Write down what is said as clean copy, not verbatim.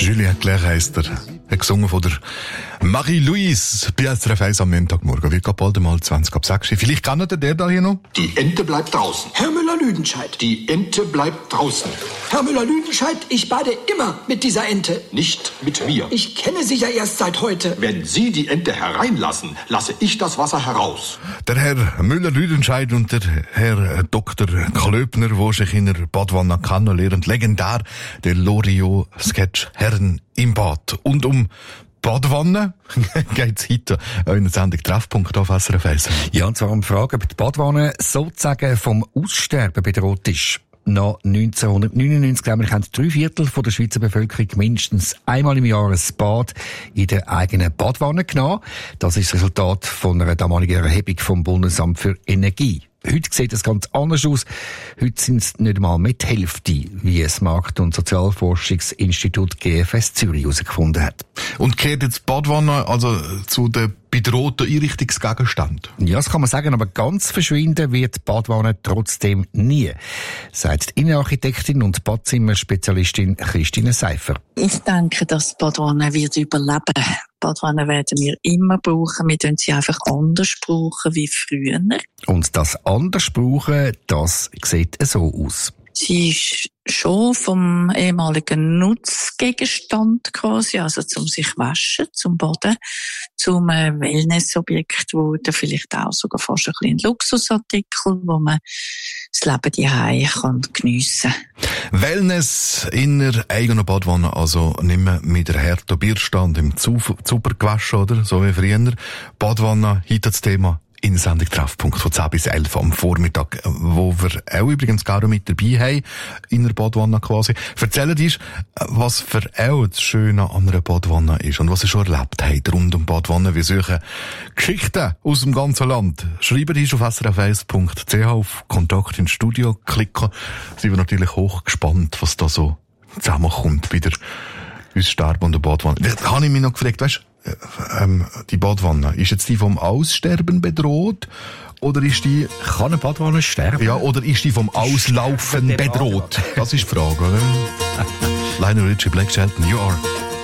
Julien Clerc heisst er. Er gesungen von der Marie-Louise bei SRF 1 am Montagmorgen. Wird bald einmal 20 ab 6. Vielleicht kann der da hier noch? Die Ente bleibt draußen. Herr Müller-Lüdenscheid. Die Ente bleibt draußen. Herr Müller-Lüdenscheid, ich bade immer mit dieser Ente. Nicht mit mir. Ich kenne sie ja erst seit heute. Wenn Sie die Ente hereinlassen, lasse ich das Wasser heraus. Der Herr Müller-Lüdenscheid und der Herr Dr. Klöbner, der sich in der Badwanne kennenlernt, legendär der Loriot-Sketch Herren im Bad. Und um Badwanne geht's heute in der Sendung Treffpunkt auf SRF 1. Ja, und zwar um Fragen, ob die Badwanne sozusagen vom Aussterben bedroht ist. Nach 1999, glaube ich, haben 3/4 der Schweizer Bevölkerung mindestens einmal im Jahr ein Bad in der eigenen Badwanne genommen. Das ist das Resultat von einer damaligen Erhebung vom Bundesamt für Energie. Heute sieht es ganz anders aus. Heute sind es nicht einmal mit Hälfte, wie es Markt- und Sozialforschungsinstitut GFS Zürich herausgefunden hat. Und kehrt jetzt die Badwanne also zu den bedrohten Einrichtungsgegenständen? Ja, das kann man sagen, aber ganz verschwinden wird die Badwanne trotzdem nie, sagt die Innenarchitektin und Badzimmerspezialistin Christine Seifer. Ich denke, dass die Badwanne wird überleben. Badwanne werden wir immer brauchen. Wir tun sie einfach anders brauchen wie früher. Und das anders brauchen, das sieht so aus. Sie ist schon vom ehemaligen Nutzgegenstand quasi, also zum sich waschen, zum Baden, zum Wellnessobjekt, wo dann vielleicht auch sogar fast ein bisschen Luxusartikel, wo man das Leben daheim kann geniessen. Wellness in der eigenen Badwanne, also nicht mehr mit der harten Bierstand im Zuber gewaschen, oder? So wie früher. Badwanne, heute das Thema in der Sendung Treffpunkt von 10 bis 11 am Vormittag, wo wir auch übrigens gar mit dabei haben, in der Badwanne quasi. Erzählt uns, was für auch das Schöne an einer Badwanne ist und was ihr schon erlebt habt rund um Badwanne. Wir suchen Geschichten aus dem ganzen Land. Schreibt uns auf srf1.ch auf Kontakt ins Studio klicken. Sind wir natürlich hochgespannt, was da so zusammenkommt bei der uns Sterben und der Badwanne. Da habe ich mich noch gefragt, weißt, die Badwanne, ist jetzt die vom Aussterben bedroht? Oder ist die... Kann eine Badwanne sterben? Ja, oder ist die vom Auslaufen bedroht? Das ist die Frage, oder? Lionel Richie, Black Shelton, You Are...